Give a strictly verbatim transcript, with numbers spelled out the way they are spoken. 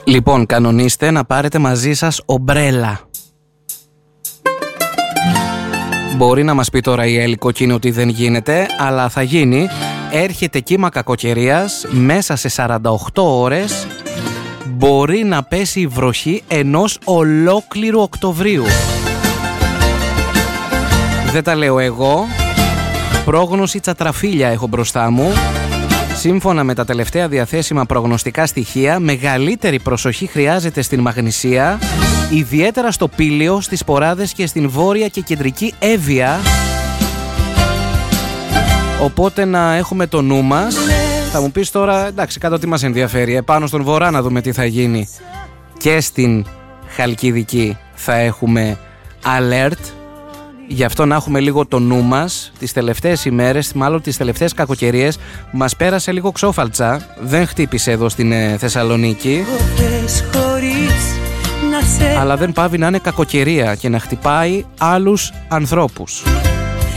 Λοιπόν, κανονίστε να πάρετε μαζί σας ομπρέλα. Μπορεί να μας πει τώρα η Έλλη Κοκκίνη ότι δεν γίνεται, αλλά θα γίνει. Έρχεται κύμα κακοκαιρίας, μέσα σε σαράντα οκτώ ώρες μπορεί να πέσει η βροχή ενός ολόκληρου Οκτωβρίου. Δεν τα λέω εγώ, πρόγνωση τσατραφίλια έχω μπροστά μου. Σύμφωνα με τα τελευταία διαθέσιμα προγνωστικά στοιχεία, μεγαλύτερη προσοχή χρειάζεται στην Μαγνησία, ιδιαίτερα στο Πήλιο, στις Ποράδες και στην βόρεια και κεντρική Εύβοια. Οπότε να έχουμε το νου μας. Θα μου πεις τώρα, εντάξει, κάτω τι μας ενδιαφέρει, επάνω στον βορρά να δούμε τι θα γίνει. Και στην Χαλκιδική θα έχουμε alert. Γι' αυτό να έχουμε λίγο το νου μας. Τις τελευταίες ημέρες, μάλλον τις τελευταίες κακοκαιρίες, μας πέρασε λίγο ξόφαλτσα. Δεν χτύπησε εδώ στην ε, Θεσσαλονίκη. Αλλά δεν πάβει να είναι κακοκαιρία και να χτυπάει άλλους ανθρώπους.